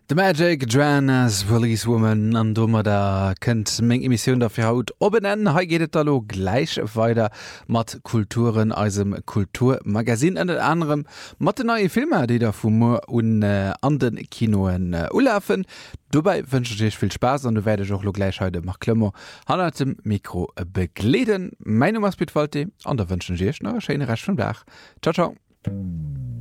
The Magic Joanna's Police Woman an dummer da kënnt még Emissionioun der fir haut obenennen. Ha gehtet allo gleich weiter mat Kulturen asem Kulturmagasin an den anderem mat de neue Filme, die der vum Mo un an den Kinoen ulafen. Dobei wünsche ich viel Spaß und du werde auch gleich heute mach Klemmer han dem Mikro begleden. Mein Name ist Piet Walte und da wünschen ich noch eine schöne Rest vom Tag. Ciao, ciao.